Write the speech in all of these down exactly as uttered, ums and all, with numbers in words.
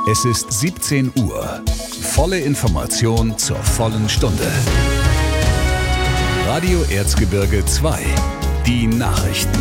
Es ist siebzehn Uhr. Volle Information zur vollen Stunde. Radio Erzgebirge zwei. Die Nachrichten.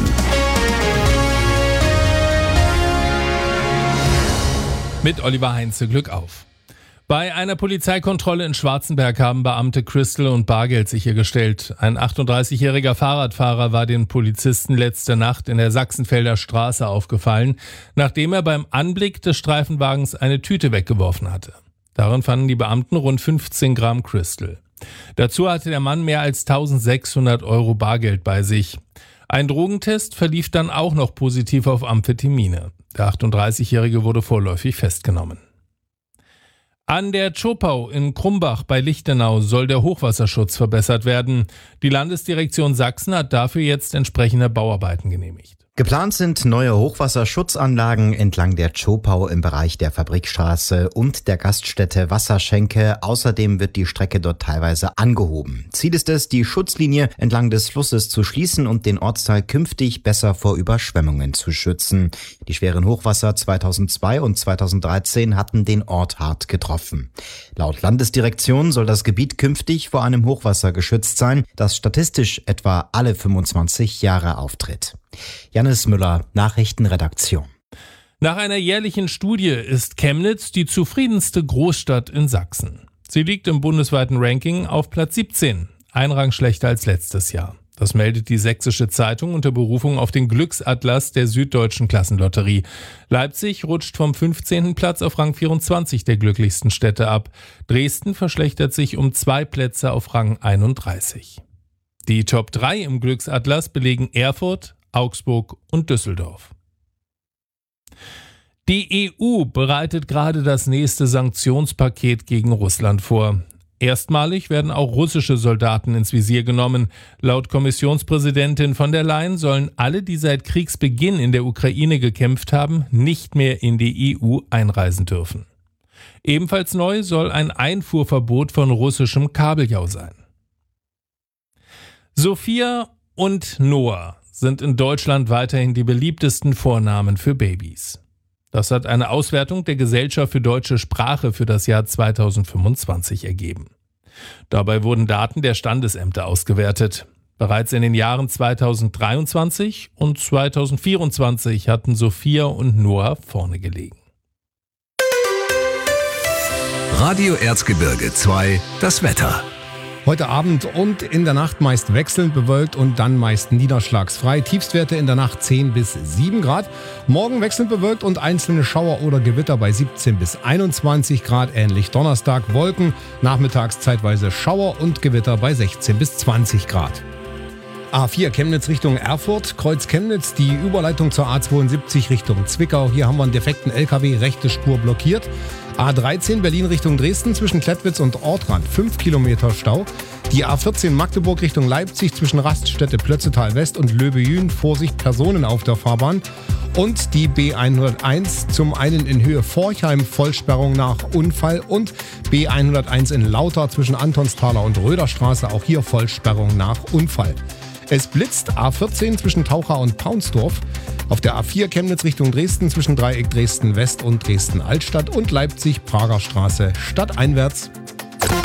Mit Oliver Heinze, Glück auf. Bei einer Polizeikontrolle in Schwarzenberg haben Beamte Crystal und Bargeld sichergestellt. Ein achtunddreißigjähriger Fahrradfahrer war den Polizisten letzte Nacht in der Sachsenfelder Straße aufgefallen, nachdem er beim Anblick des Streifenwagens eine Tüte weggeworfen hatte. Darin fanden die Beamten rund fünfzehn Gramm Crystal. Dazu hatte der Mann mehr als eintausendsechshundert Euro Bargeld bei sich. Ein Drogentest verlief dann auch noch positiv auf Amphetamine. Der achtunddreißigjährige wurde vorläufig festgenommen. An der Zschopau in Krumbach bei Lichtenau soll der Hochwasserschutz verbessert werden. Die Landesdirektion Sachsen hat dafür jetzt entsprechende Bauarbeiten genehmigt. Geplant sind neue Hochwasserschutzanlagen entlang der Zschopau im Bereich der Fabrikstraße und der Gaststätte Wasserschenke. Außerdem wird die Strecke dort teilweise angehoben. Ziel ist es, die Schutzlinie entlang des Flusses zu schließen und den Ortsteil künftig besser vor Überschwemmungen zu schützen. Die schweren Hochwasser zweitausendzwei und zweitausenddreizehn hatten den Ort hart getroffen. Laut Landesdirektion soll das Gebiet künftig vor einem Hochwasser geschützt sein, das statistisch etwa alle fünfundzwanzig Jahre auftritt. Janis Müller, Nachrichtenredaktion. Nach einer jährlichen Studie ist Chemnitz die zufriedenste Großstadt in Sachsen. Sie liegt im bundesweiten Ranking auf Platz siebzehn, ein Rang schlechter als letztes Jahr. Das meldet die Sächsische Zeitung unter Berufung auf den Glücksatlas der Süddeutschen Klassenlotterie. Leipzig rutscht vom fünfzehnten Platz auf Rang vierundzwanzig der glücklichsten Städte ab. Dresden verschlechtert sich um zwei Plätze auf Rang einunddreißig. Die Top drei im Glücksatlas belegen Erfurt, Augsburg und Düsseldorf. Die E U bereitet gerade das nächste Sanktionspaket gegen Russland vor. Erstmalig werden auch russische Soldaten ins Visier genommen. Laut Kommissionspräsidentin von der Leyen sollen alle, die seit Kriegsbeginn in der Ukraine gekämpft haben, nicht mehr in die E U einreisen dürfen. Ebenfalls neu soll ein Einfuhrverbot von russischem Kabeljau sein. Sophia und Noah sind in Deutschland weiterhin die beliebtesten Vornamen für Babys. Das hat eine Auswertung der Gesellschaft für deutsche Sprache für das Jahr zweitausendfünfundzwanzig ergeben. Dabei wurden Daten der Standesämter ausgewertet. Bereits in den Jahren zweitausenddreiundzwanzig und zweitausendvierundzwanzig hatten Sophia und Noah vorne gelegen. Radio Erzgebirge zwei, das Wetter. Heute Abend und in der Nacht meist wechselnd bewölkt und dann meist niederschlagsfrei. Tiefstwerte in der Nacht zehn bis sieben Grad. Morgen wechselnd bewölkt und einzelne Schauer oder Gewitter bei siebzehn bis einundzwanzig Grad. Ähnlich Donnerstag Wolken, nachmittags zeitweise Schauer und Gewitter bei sechzehn bis zwanzig Grad. A vier Chemnitz Richtung Erfurt, Kreuz Chemnitz, die Überleitung zur A zweiundsiebzig Richtung Zwickau. Hier haben wir einen defekten L K W, rechte Spur blockiert. A dreizehn Berlin Richtung Dresden zwischen Klettwitz und Ortrand, fünf Kilometer Stau. Die A vierzehn Magdeburg Richtung Leipzig zwischen Raststätte Plötzetal West und Löbejün, Vorsicht Personen auf der Fahrbahn. Und die B hunderteins zum einen in Höhe Forchheim, Vollsperrung nach Unfall. Und B hunderteins in Lauter zwischen Antonsthaler und Röderstraße, auch hier Vollsperrung nach Unfall. Es blitzt A vierzehn zwischen Taucher und Paunsdorf. Auf der A vier Chemnitz Richtung Dresden zwischen Dreieck Dresden West und Dresden Altstadt und Leipzig Prager Straße stadteinwärts.